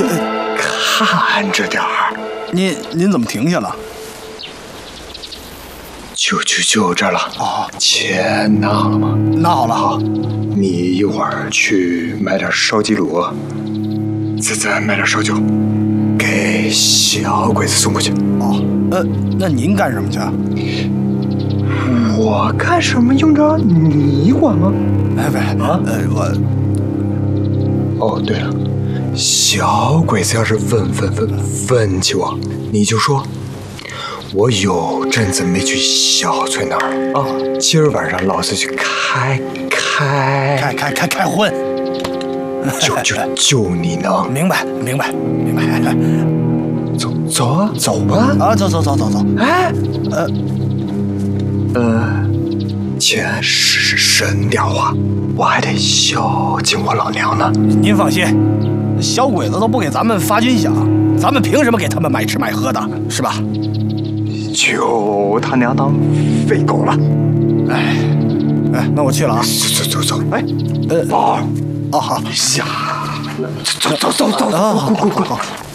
看着点儿。 您怎么停下了？ 就这了啊！钱拿好了吗？ 拿好了。 好，你一会儿去买点烧鸡卤，再买点烧酒，给小鬼子送过去。 哦，那您干什么去？ 我干什么用着你管吗？ 哎，不是啊， 哦，对了，小鬼子要是问起我，你就说。我有阵子没去小翠那儿啊，今儿晚上老子去开荤， 就你能明白。 走啊，走吧啊，走。 哎，钱省点花，我还得孝敬我老娘呢。 您放心，小鬼子都不给咱们发军饷，咱们凭什么给他们买吃买喝的，是吧？ 就他娘当废狗了！ 哎，那我去了啊！ 走！哎， 哦，好， 下，走，快！